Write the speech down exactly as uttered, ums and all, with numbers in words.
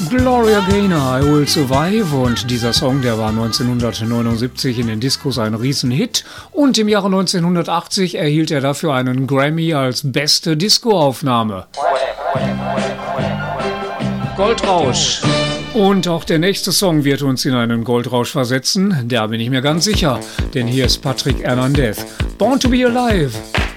Gloria Gaynor, I Will Survive, und dieser Song, der war neunzehnhundertneunundsiebzig in den Discos ein Riesenhit und im Jahre neunzehnhundertachtzig erhielt er dafür einen Grammy als beste Discoaufnahme. Goldrausch. Und auch der nächste Song wird uns in einen Goldrausch versetzen, da bin ich mir ganz sicher, denn hier ist Patrick Hernandez, Born to be Alive.